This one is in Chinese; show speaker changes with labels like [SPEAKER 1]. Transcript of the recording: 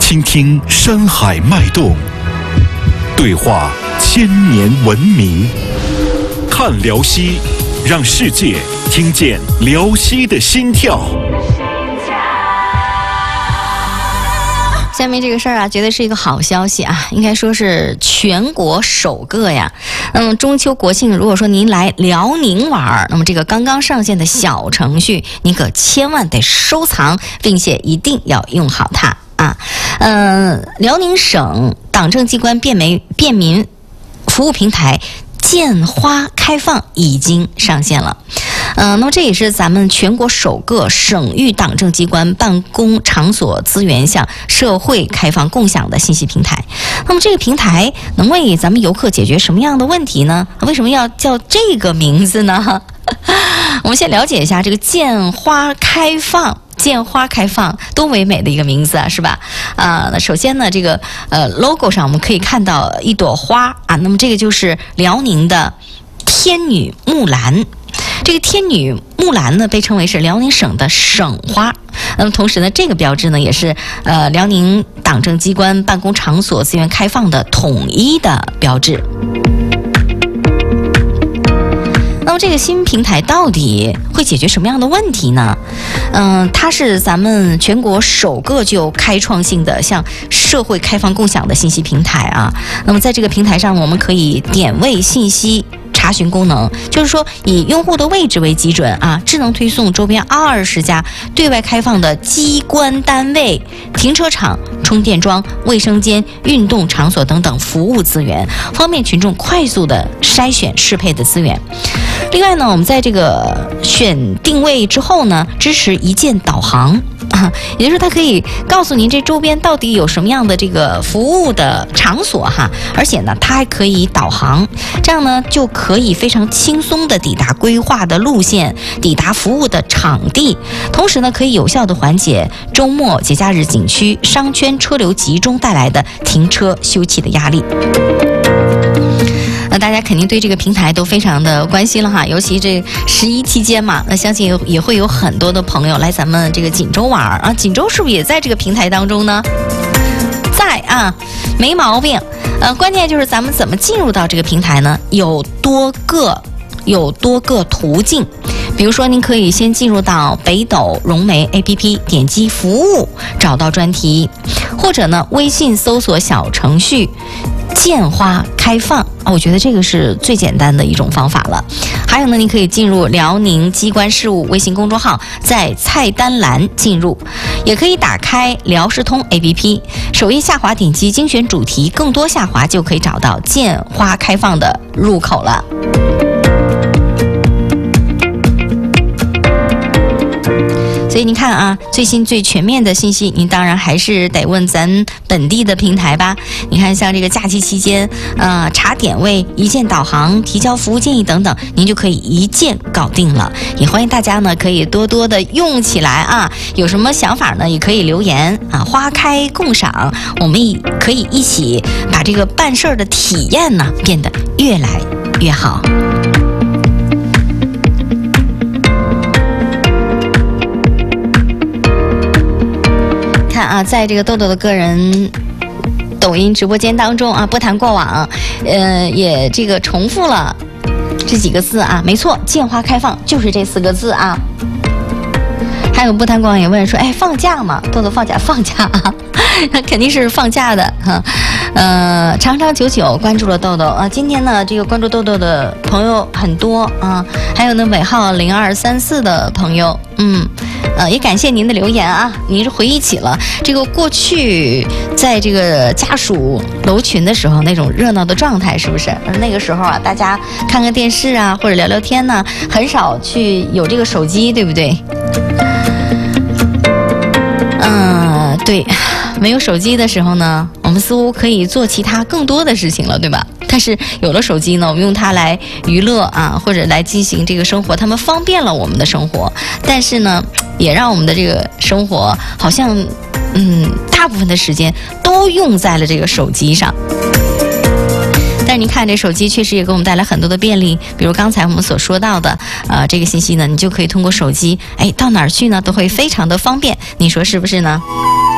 [SPEAKER 1] 倾听山海脉动，对话千年文明。看辽西，让世界听见辽西的心跳。
[SPEAKER 2] 下面这个事儿啊，绝对是一个好消息啊，应该说是全国首个呀。中秋国庆，如果说您来辽宁玩，那么这个刚刚上线的小程序，您可千万得收藏，并且一定要用好它啊。辽宁省党政机关便民服务平台建花开放已经上线了。那么这也是咱们全国首个省域党政机关办公场所资源向社会开放共享的信息平台。那么这个平台能为咱们游客解决什么样的问题呢？为什么要叫这个名字呢？我们先了解一下这个建花开放。建花开放多唯美的一个名字啊，是吧？那首先呢，这个logo 上我们可以看到一朵花啊，那么这个就是辽宁的天女木兰。这个天女木兰呢，被称为是辽宁省的省花。那么同时呢，这个标志呢，也是辽宁党政机关办公场所资源开放的统一的标志。那么这个新平台到底会解决什么样的问题呢？它是咱们全国首个具有开创性的向社会开放共享的信息平台啊。那么在这个平台上，我们可以点位信息查询功能，就是说以用户的位置为基准啊，智能推送周边20家对外开放的机关单位、停车场、充电桩、卫生间、运动场所等等服务资源，方便群众快速的筛选适配的资源。另外呢，我们在这个选定位之后呢，支持一键导航啊，也就是它可以告诉您这周边到底有什么样的这个服务的场所哈，而且呢，它还可以导航，这样呢就可以非常轻松的抵达规划的路线，抵达服务的场地，同时呢，可以有效的缓解周末节假日景区商圈车流集中带来的停车休憩的压力。那大家肯定对这个平台都非常的关心了哈，尤其这11期间嘛，那相信也会有很多的朋友来咱们这个锦州玩啊。锦州是不是也在这个平台当中呢？在啊，没毛病。关键就是咱们怎么进入到这个平台呢？有多个途径。比如说，您可以先进入到北斗融媒 APP， 点击服务，找到专题，或者呢，微信搜索小程序建花开放，我觉得这个是最简单的一种方法了。还有呢，你可以进入辽宁机关事务微信公众号，在菜单栏进入，也可以打开辽视通 APP， 首页下滑点击精选主题，更多下滑就可以找到建花开放的入口了。所以你看啊，最新最全面的信息，您当然还是得问咱本地的平台吧。你看，像这个假期期间，查点位、一键导航、提交服务建议等等，您就可以一键搞定了。也欢迎大家呢，可以多多的用起来啊。有什么想法呢，也可以留言啊。花开共赏，我们也可以一起把这个办事儿的体验呢变得越来越好。在这个豆豆的个人抖音直播间当中啊，不谈过往，也这个重复了这几个字啊，没错，建花开放就是这4个字啊。还有不谈过往也问说，放假吗？豆豆放假啊，肯定是放假的哈。长长久久关注了豆豆啊，今天呢，这个关注豆豆的朋友很多啊，还有呢尾号0234的朋友，也感谢您的留言啊，您是回忆起了这个过去在这个家属楼群的时候那种热闹的状态，是不是？那个时候啊，大家看看电视啊，或者聊聊天呢，很少去有这个手机，对不对？对，没有手机的时候呢，我们似乎可以做其他更多的事情了，对吧？但是有了手机呢，我们用它来娱乐啊，或者来进行这个生活，它们方便了我们的生活，但是呢，也让我们的这个生活好像，大部分的时间都用在了这个手机上。但是你看，这手机确实也给我们带来很多的便利，比如刚才我们所说到的，这个信息呢，你就可以通过手机，到哪儿去呢，都会非常的方便，你说是不是呢？